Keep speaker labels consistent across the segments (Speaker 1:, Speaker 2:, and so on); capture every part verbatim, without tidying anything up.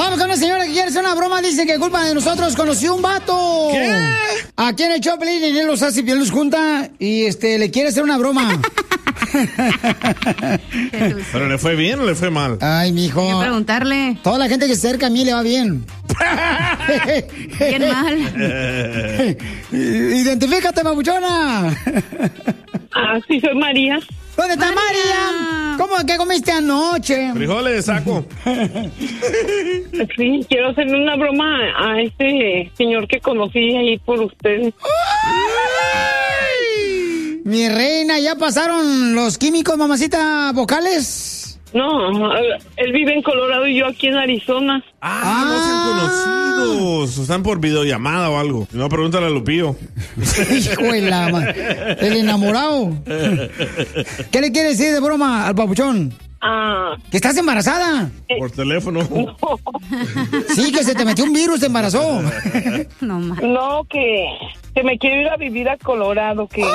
Speaker 1: Vamos con una señora que quiere hacer una broma. Dice que culpa de nosotros conoció un vato.
Speaker 2: ¿Qué?
Speaker 1: Aquí en el Choplin y él los hace bien los junta y este le quiere hacer una broma.
Speaker 2: ¿Pero le fue bien o le fue mal?
Speaker 1: Ay, mijo.
Speaker 3: Hay que preguntarle.
Speaker 1: Toda la gente que se acerca a mí le va bien.
Speaker 3: Bien mal.
Speaker 1: Identifícate, babuchona.
Speaker 4: Ah, sí, soy María.
Speaker 1: ¿Dónde está María?
Speaker 3: María?
Speaker 1: ¿Cómo que comiste anoche?
Speaker 2: Frijoles de saco.
Speaker 4: Sí, quiero hacerle una broma a este señor que conocí ahí por ustedes.
Speaker 1: Mi reina, ¿ya pasaron los químicos, mamacita, vocales?
Speaker 4: No, él vive en Colorado y yo aquí en Arizona.
Speaker 2: Ah, ah. No se han conocido. Están por videollamada o algo. No, pregúntale a Lupillo.
Speaker 1: Hijo de la ma- el enamorado. ¿Qué le quiere decir de broma al papuchón?
Speaker 4: Ah.
Speaker 1: ¿Que estás embarazada?
Speaker 2: Por teléfono.
Speaker 4: No.
Speaker 1: Sí, que se te metió un virus, te embarazó.
Speaker 3: No, ma.
Speaker 4: No, que, que me quiero ir a vivir a Colorado, que...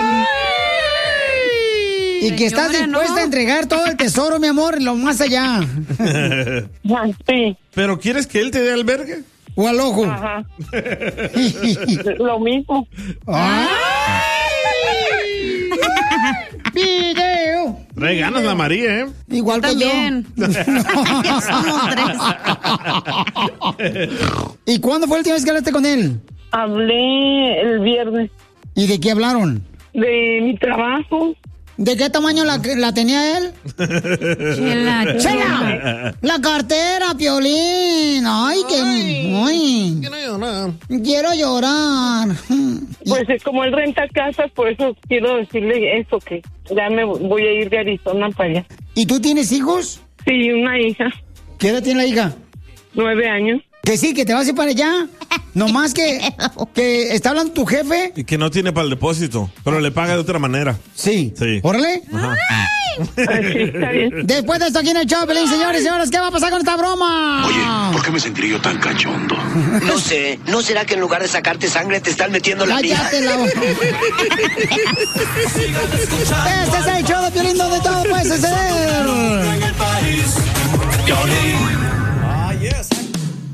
Speaker 1: Y que estás
Speaker 3: Señora,
Speaker 1: dispuesta
Speaker 3: ¿no?
Speaker 1: a entregar todo el tesoro, mi amor, lo más allá.
Speaker 4: Sí.
Speaker 2: ¿Pero quieres que él te dé albergue?
Speaker 1: O al ojo.
Speaker 4: Ajá. Lo mismo.
Speaker 1: ¡Ay! ¡Video!
Speaker 2: Trae ganas la María, ¿eh?
Speaker 1: Igual que
Speaker 3: También.
Speaker 1: yo.
Speaker 3: Ya somos tres.
Speaker 1: ¿Y cuándo fue la última vez que hablaste con él?
Speaker 4: Hablé el viernes
Speaker 1: ¿Y de qué hablaron?
Speaker 4: de mi trabajo.
Speaker 1: ¿De qué tamaño la, la tenía él?
Speaker 3: Chela,
Speaker 1: ¡Chela! La cartera, Piolín. Ay, que... Ay,
Speaker 2: Quiero llorar.
Speaker 1: quiero llorar.
Speaker 4: Pues es como él renta casas, por eso quiero decirle eso, que ya me voy a ir de Arizona para allá.
Speaker 1: ¿Y tú tienes hijos?
Speaker 4: Sí, una hija,
Speaker 1: ¿Qué edad tiene la hija?
Speaker 4: nueve años.
Speaker 1: Que sí, que te vas a ir para allá. Nomás que, que está hablando tu jefe.
Speaker 2: Y que no tiene para el depósito, pero le paga de otra manera.
Speaker 1: Sí.
Speaker 2: Sí.
Speaker 1: Órale.
Speaker 2: Ajá.
Speaker 4: Ay, sí, está bien.
Speaker 1: Después de esto aquí en el Choplin, señores y señoras, ¿qué va a pasar con esta broma?
Speaker 5: Oye, ¿por qué me sentiré yo tan cachondo?
Speaker 6: No sé, ¿no será que en lugar de sacarte sangre te están metiendo la mía?
Speaker 1: Cállate la boca. Este es el show de Piolín donde todo puede suceder.
Speaker 7: En el país, Piolín.